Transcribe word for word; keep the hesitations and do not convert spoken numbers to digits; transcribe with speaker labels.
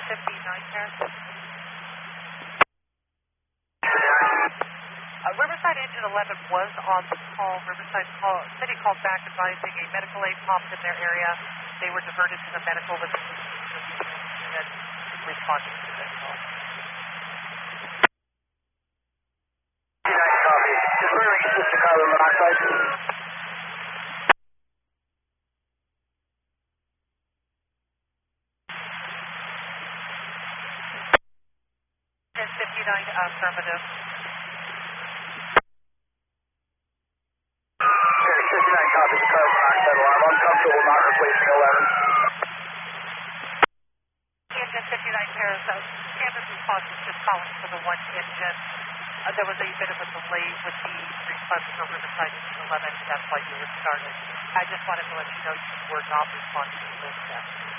Speaker 1: fifty-nine there. Uh, Riverside Engine eleven was on the call. Riverside call, City called back advising a medical aid popped in their area. They were diverted to the medical with and responded to this call.
Speaker 2: fifty-nine copy. Confirming assistant carbon monoxide.
Speaker 1: fifty-nine affirmative.
Speaker 2: fifty-nine copies of carbon monoxide alarm. Uncomfortable not replacing eleven.
Speaker 1: Engine fifty-nine Paris, uh, Canvas response is just calling for the one engine. Uh, there was a bit of a delay with the request for Riverside Engine eleven. That's why you were started. I just wanted to let you know you were not responding to those steps.